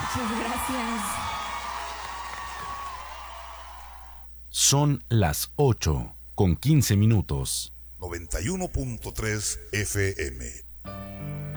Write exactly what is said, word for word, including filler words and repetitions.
Muchas gracias. Son las ocho con quince minutos. noventa y uno punto tres F M.